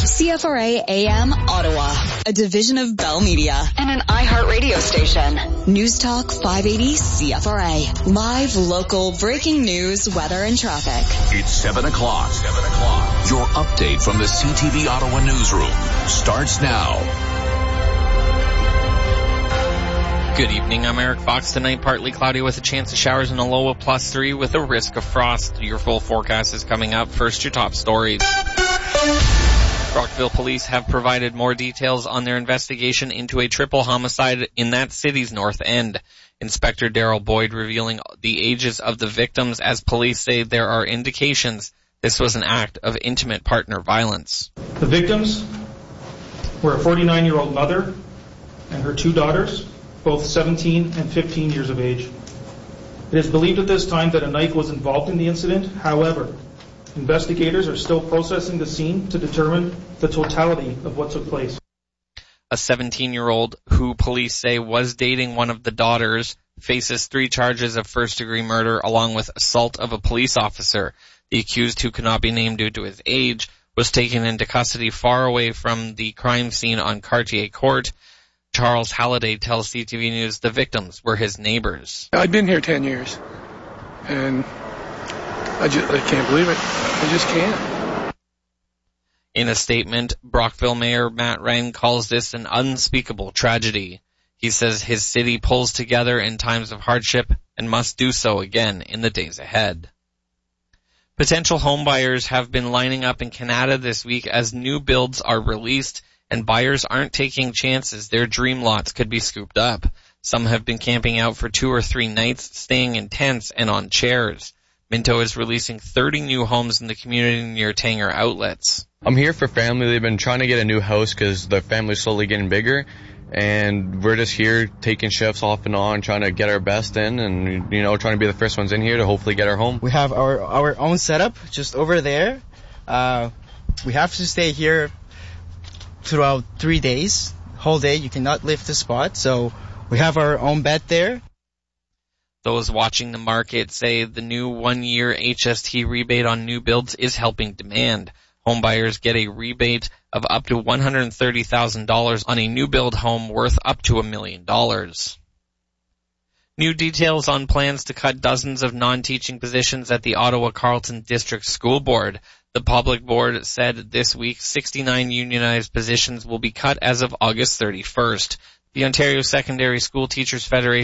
CFRA AM Ottawa, a division of Bell Media and an iHeartRadio station. News Talk 580 CFRA. Live, local, breaking news, weather, and traffic. It's 7 o'clock. Your update from the CTV Ottawa newsroom starts now. Good evening, I'm Eric Fox. Tonight, partly cloudy with a chance of showers and a low of +3 with a risk of frost. Your full forecast is coming up. First, your top stories. Brockville police have provided more details on their investigation into a triple homicide in that city's north end. Inspector Daryl Boyd revealing the ages of the victims as police say there are indications this was an act of intimate partner violence. The victims were a 49-year-old mother and her two daughters, both 17 and 15 years of age. It is believed at this time that a knife was involved in the incident. However, investigators are still processing the scene to determine the totality of what took place. A 17-year-old who police say was dating one of the daughters faces 3 charges of first-degree murder along with assault of a police officer. The accused, who could not be named due to his age, was taken into custody far away from the crime scene on Cartier Court. Charles Halliday tells CTV News the victims were his neighbors. I've been here 10 years, and I can't believe it. I just can't. In a statement, Brockville Mayor Matt Wren calls this an unspeakable tragedy. He says his city pulls together in times of hardship and must do so again in the days ahead. Potential homebuyers have been lining up in Canada this week as new builds are released and buyers aren't taking chances their dream lots could be scooped up. Some have been camping out for 2 or 3 nights, staying in tents and on chairs. Minto is releasing 30 new homes in the community near Tanger Outlets. I'm here for family. They've been trying to get a new house because the family's slowly getting bigger. And we're just here taking shifts off and on, trying to get our best in and, trying to be the first ones in here to hopefully get our home. We have our own setup just over there. We have to stay here throughout 3 days. Whole day, you cannot leave the spot. So we have our own bed there. Those watching the market say the new 1-year HST rebate on new builds is helping demand. Homebuyers get a rebate of up to $130,000 on a new build home worth up to $1 million. New details on plans to cut dozens of non-teaching positions at the Ottawa Carleton District School Board. The public board said this week 69 unionized positions will be cut as of August 31st. The Ontario Secondary School Teachers Federation